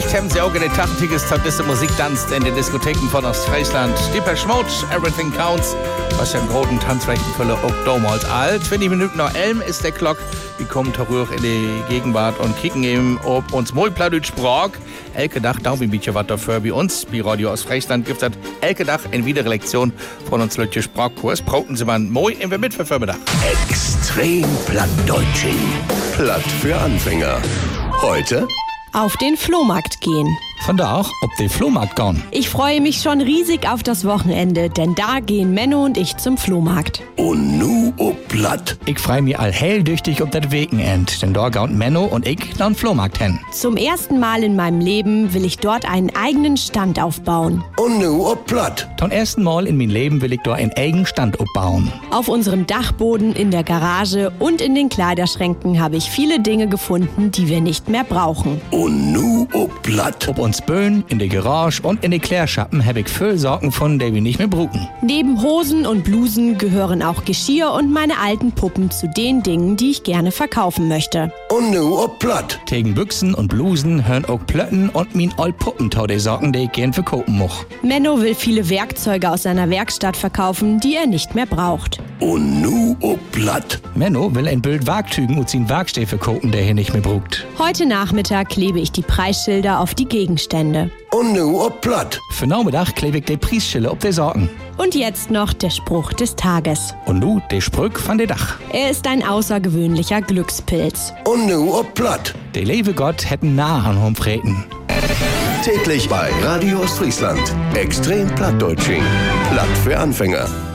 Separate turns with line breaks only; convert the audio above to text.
Vielleicht haben Sie auch in den Tagtiges zu dieser Musik tanzt in den Diskotheken von Ostfriesland. Depeche Mode, Everything Counts, was ja im großen Tanzrechenfülle auch damals alt. 20 Minuten nach 11 ist der Glock. Wir kommen zurück in die Gegenwart und kicken eben, ob uns mal Plattdeutsch sprach. Elke Dach, da ein bisschen was dafür wie uns. Wie Radio Ostfriesland gibt es Elke Dach in Wiederlektion von uns Leute Sprachkurs. Brauten Sie mal moi in der Mitverfirmedach.
Extrem Plattdeutsching. Platt für Anfänger. Heute
auf den Flohmarkt gehen.
Von da auch auf den Flohmarkt gehen.
Ich freue mich schon riesig auf das Wochenende, denn da gehen Menno und ich zum Flohmarkt.
Und nu ob Platt.
Ich freue mich all helldüchtig auf das Weekend, denn da gehen Menno und ich nach dem Flohmarkt hin.
Zum ersten Mal in meinem Leben will ich dort einen eigenen Stand aufbauen.
Und nu ob Platt.
Zum ersten Mal in meinem Leben will ich dort einen eigenen Stand aufbauen.
Auf unserem Dachboden, in der Garage und in den Kleiderschränken habe ich viele Dinge gefunden, die wir nicht mehr brauchen.
Und nu ob Platt.
Ob uns Böen, in der Garage und in den Klärschappen habe ich viel Sorgen von, die wir nicht mehr brauchen.
Neben Hosen und Blusen gehören auch Geschirr und meine alten Puppen zu den Dingen, die ich gerne verkaufen möchte.
Und nu ob Platt.
Tegen Büchsen und Blusen hören auch Plötten und min old Puppen tau die Sorgen, die ich gern verkaufen moch.
Menno will viele Werkzeuge aus seiner Werkstatt verkaufen, die er nicht mehr braucht.
Und nu ob Platt.
Menno will ein Bild Wagtügen und sin Wagsteh verkaufen, der hier nicht mehr brugt.
Heute Nachmittag klebe ich die Preisschilder auf die Gegenstände.
Und nu ob Platt.
Für Nachmittag klebe ich die Preisschilder auf die Sorgen.
Und jetzt noch der Spruch des Tages.
Und nu der Sprück von der Dach.
Er ist ein außergewöhnlicher Glückspilz.
Und nu ob Platt.
Der liebe Gott hätten nah an Humfreten.
Täglich bei Radio Ostfriesland. Extrem Plattdeutsching. Platt für Anfänger.